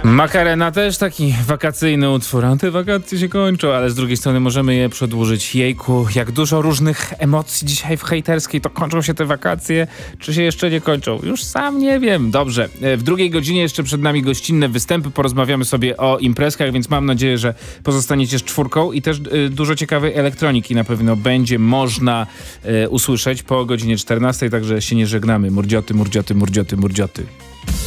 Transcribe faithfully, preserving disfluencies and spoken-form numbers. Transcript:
Macarena też taki wakacyjny utwór. A te wakacje się kończą, ale z drugiej strony możemy je przedłużyć. Jejku, jak dużo różnych emocji dzisiaj w hejterskiej. To kończą się te wakacje, czy się jeszcze nie kończą? Już sam nie wiem. Dobrze, w drugiej godzinie jeszcze przed nami gościnne występy. Porozmawiamy sobie o imprezkach, więc mam nadzieję, że pozostaniecie z czwórką i też y, dużo ciekawej elektroniki na pewno będzie można y, usłyszeć po godzinie czternastej, także się nie żegnamy. Murdzioty, murdzioty, murdzioty, murdzioty.